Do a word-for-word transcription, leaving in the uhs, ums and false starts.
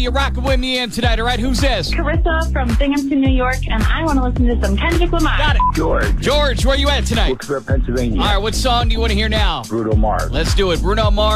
you rocking with me in tonight, all right? Who's this? Carissa from Binghamton, New York, and I want to listen to some Kendrick Lamar. Got it. George. George, where you at tonight? Wilkes-Barre, Pennsylvania. All right, what song do you want to hear now? Bruno Mars. Let's do it. Bruno Mars.